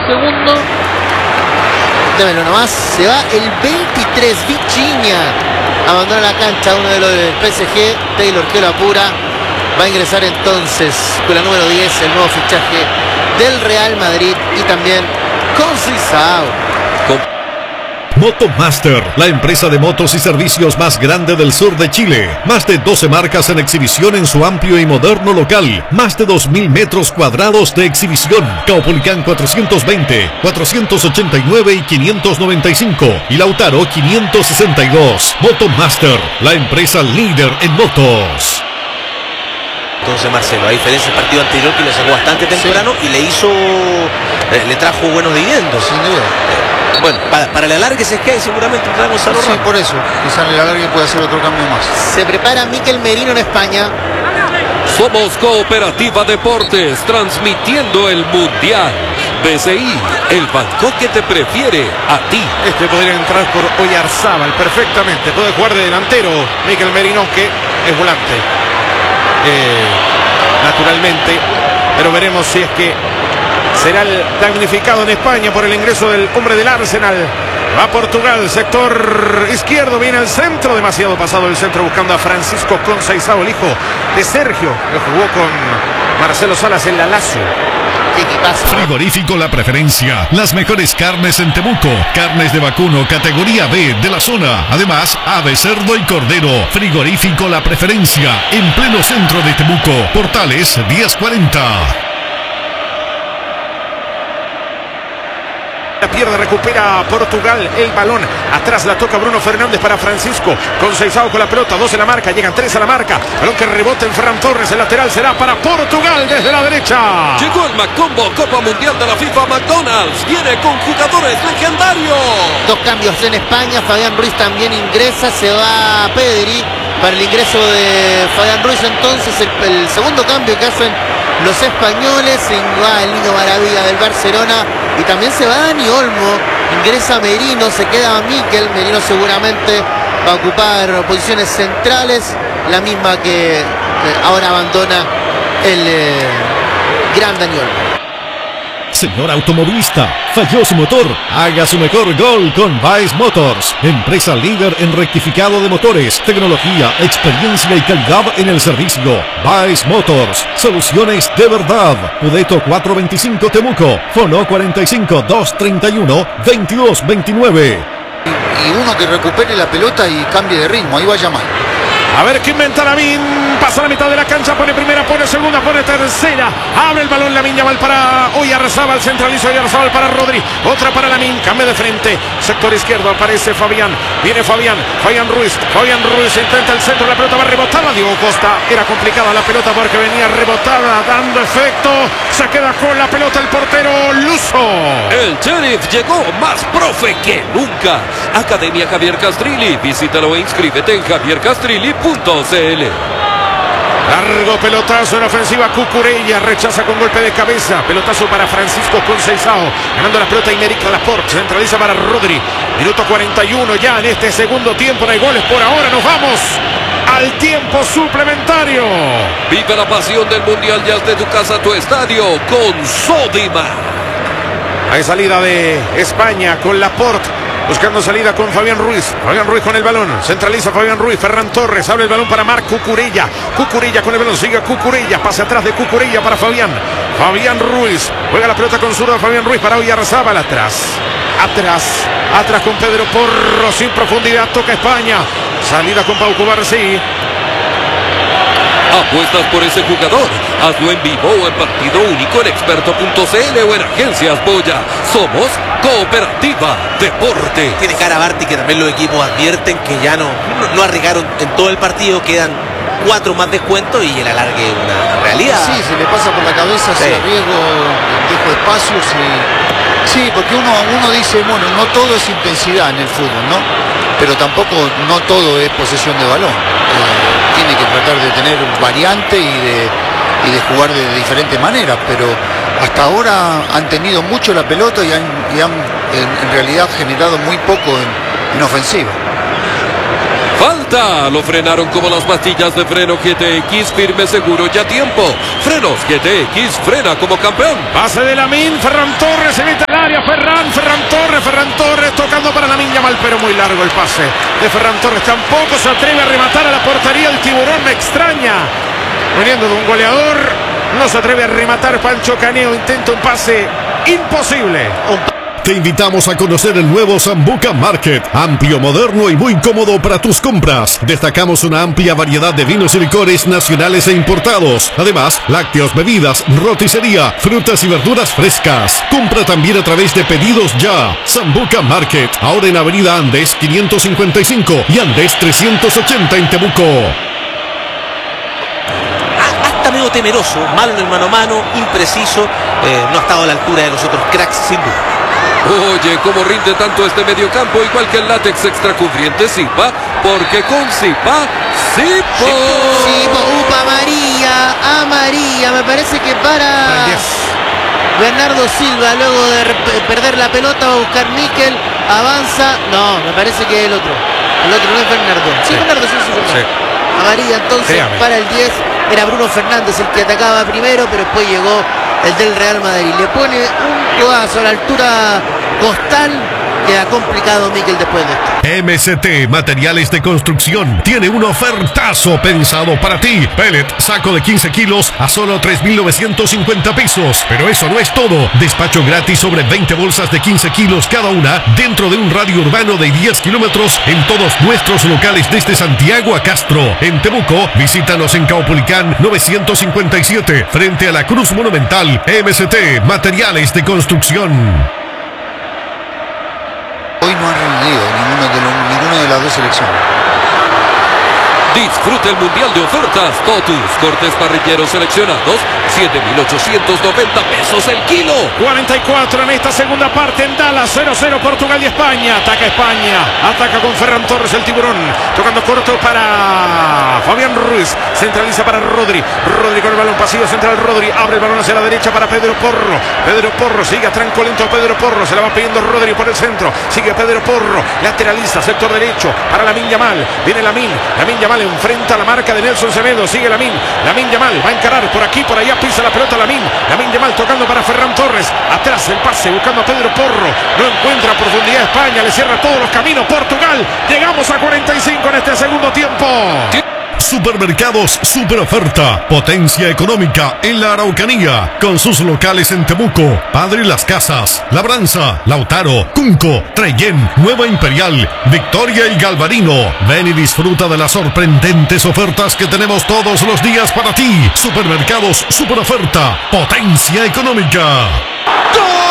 segundo. Démelo nomás. Se va el 23. Vichiña abandona la cancha. Uno de los del PSG. Taylor que lo apura. Va a ingresar entonces con la número 10. El nuevo fichaje del Real Madrid. Y también Conceição. Motomaster, la empresa de motos y servicios más grande del sur de Chile. Más de 12 marcas en exhibición en su amplio y moderno local. Más de 2.000 metros cuadrados de exhibición. Caupolicán 420, 489 y 595. Y Lautaro 562. Motomaster, la empresa líder en motos. Entonces Marcelo, a diferencia del partido anterior que le sacó bastante temprano, sí, y le trajo buenos dividendos. Sin duda. Bueno, para el alargue se cae seguramente trae Gonzalo sí, Ramos. por eso, quizás el alargue puede hacer otro cambio más. Se prepara Mikel Merino en España. Somos Cooperativa Deportes, transmitiendo el Mundial. BCI, el banco que te prefiere a ti. Este podría entrar por Oyarzábal perfectamente. Puede jugar de delantero Mikel Merino, que es volante. Naturalmente, pero veremos si es que será el damnificado en España por el ingreso del hombre del Arsenal. Va a Portugal, sector izquierdo, viene al centro, demasiado pasado el centro buscando a Francisco Conceição, el hijo de Sergio, que jugó con Marcelo Salas en la Lazio. Frigorífico La Preferencia, las mejores carnes en Temuco, carnes de vacuno categoría B de la zona, además ave, cerdo y cordero. Frigorífico La Preferencia, en pleno centro de Temuco, Portales 1040. La pierde, recupera Portugal el balón. Atrás la toca Bruno Fernández para Francisco Conceição con la pelota. 2 en la marca, llegan 3 a la marca. Balón que rebota en Ferran Torres. El lateral será para Portugal desde la derecha. Llegó el Macombo, Copa Mundial de la FIFA McDonald's. Viene con jugadores legendarios. 2 cambios en España. Fabián Ruiz también ingresa. Se va Pedri para el ingreso de Fabián Ruiz. Entonces el segundo cambio que hacen los españoles. Se va el niño maravilla del Barcelona. Y también se va Dani Olmo, ingresa Merino, se queda Mikel. Merino seguramente va a ocupar posiciones centrales, la misma que ahora abandona el gran Dani Olmo. Señor automovilista, falló su motor, haga su mejor gol con Baez Motors, empresa líder en rectificado de motores, tecnología, experiencia y calidad en el servicio. Baez Motors, soluciones de verdad. Pudeto 425 Temuco, Fono 45 231 2229. Y uno que recupere la pelota y cambie de ritmo, ahí va a llamar. A ver qué inventa Lamin. Pasa la mitad de la cancha, pone primera, pone segunda, pone tercera. Abre el balón Lamin Yamal para Oyarzábal, centraliza Oyarzábal para Rodri. Otra para Lamin, cambia de frente. Sector izquierdo aparece Fabián. Viene Fabián Ruiz. Fabián Ruiz intenta el centro, la pelota va a rebotar a Diego Costa. Era complicada la pelota porque venía rebotada, dando efecto. Se queda con la pelota el portero Luso. El Sheriff llegó más profe que nunca. Academia Javier Castrilli. Visítalo e inscríbete en javiercastrilli.cl. Largo pelotazo en ofensiva, Cucurella rechaza con golpe de cabeza. Pelotazo para Francisco Conceição, ganando la pelota Aymeric Laporte, centraliza para Rodri. Minuto 41 ya en este segundo tiempo, no hay goles por ahora. Nos vamos al tiempo suplementario. Vive la pasión del Mundial ya desde tu casa, tu estadio, con Sodimac. Hay salida de España con Laporte. Buscando salida con Fabián Ruiz. Fabián Ruiz con el balón. Centraliza Fabián Ruiz. Ferran Torres abre el balón para Marc Cucurella. Cucurella con el balón. Sigue Cucurella. Pase atrás de Cucurella para Fabián. Fabián Ruiz. Juega la pelota con zurda Fabián Ruiz para Oyarzábal. Atrás con Pedro Porro. Sin profundidad. Toca España. Salida con Pau Cubarsí. ¿Apuestas por ese jugador? Hazlo en vivo o en partido único en experto.cl o en Agencias Boya. Somos Cooperativa Deporte. Tiene cara Barty que también los equipos advierten que ya no arriesgaron en todo el partido. Quedan 4 más descuentos y el alargue es una realidad. Sí, se le pasa por la cabeza ese riesgo, dejo espacios. Sí, porque uno dice, bueno, no todo es intensidad en el fútbol, ¿no? Pero tampoco no todo es posesión de balón. Tiene que tratar de tener variante y de jugar de diferentes maneras, pero hasta ahora han tenido mucho la pelota y han en realidad generado muy poco en ofensiva. Falta, lo frenaron como las pastillas de freno GTX, firme, seguro y a tiempo. Frenos GTX, frena como campeón. Pase de Lamin, Ferran Torres se mete al mal, pero muy largo el pase de Ferran Torres. Tampoco se atreve a rematar a la portería el Tiburón. Me extraña. Viniendo de un goleador, no se atreve a rematar Pancho Caneo. Intenta un pase imposible. Te invitamos a conocer el nuevo Sambuca Market, amplio, moderno y muy cómodo para tus compras. Destacamos una amplia variedad de vinos y licores nacionales e importados. Además, lácteos, bebidas, roticería, frutas y verduras frescas. Compra también a través de Pedidos Ya. Sambuca Market, ahora en Avenida Andes 555 y Andes 380 en Temuco. Hasta medio temeroso, malo en el mano a mano, impreciso, no ha estado a la altura de los otros cracks sin duda. Oye, cómo rinde tanto este mediocampo, igual que el látex extracubriente Zipa, porque con Zipa, Zipo. Upa, amarilla, me parece que para Bernardo Silva, luego de perder la pelota, va a buscar Miquel, avanza, no, me parece que el otro no es Bernardo. Sí. Bernardo, sí. Amarilla entonces para el 10, era Bruno Fernández el que atacaba primero, pero después llegó el del Real Madrid. Le pone un codazo a la altura costal. Queda complicado Miquel después de esto. MST Materiales de Construcción tiene un ofertazo pensado para ti. Pellet, saco de 15 kilos a solo 3.950 pesos. Pero eso no es todo. Despacho gratis sobre 20 bolsas de 15 kilos cada una dentro de un radio urbano de 10 kilómetros en todos nuestros locales desde Santiago a Castro. En Temuco, visítanos en Caupolicán 957 frente a la Cruz Monumental. MST Materiales de Construcción. Hoy no ha rendido ninguna de las dos selecciones. Disfruta el Mundial de ofertas Totus. Cortes parrilleros seleccionados, 7.890 pesos el kilo. 44 en esta segunda parte en Dallas, 0-0 Portugal y España. Ataca España, ataca con Ferran Torres el Tiburón. Tocando corto para Fabián Ruiz. Centraliza para Rodri. Rodri con el balón, pasillo central Rodri. Abre el balón hacia la derecha para Pedro Porro. Pedro Porro sigue a tranco lento a Pedro Porro. Se la va pidiendo Rodri por el centro. Sigue Pedro Porro. Lateraliza, sector derecho para Lamine Yamal. Viene Lamine Yamal enfrenta la marca de Nelson Semedo. Sigue Lamine Yamal. Va a encarar por aquí, por allá. Pisa la pelota Lamine Yamal tocando para Ferran Torres. Atrás el pase buscando a Pedro Porro. No encuentra profundidad España. Le cierra todos los caminos Portugal. Llegamos a 45 en este segundo tiempo. Supermercados Super Oferta, potencia económica en la Araucanía, con sus locales en Temuco, Padre Las Casas, Labranza, Lautaro, Cunco, Trellén, Nueva Imperial, Victoria y Galvarino. Ven y disfruta de las sorprendentes ofertas que tenemos todos los días para ti. Supermercados Super Oferta, potencia económica. ¡Gol!